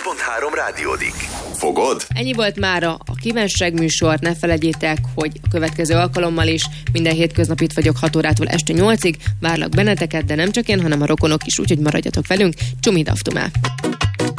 rádiódik. Fogod? Ennyi volt mára a Kívánság műsor. Ne felejtjétek, hogy a következő alkalommal is minden hétköznap itt vagyok 6 órától este 8-ig. Várlak benneteket, de nem csak én, hanem a rokonok is, úgyhogy maradjatok velünk. Csumi daftumá!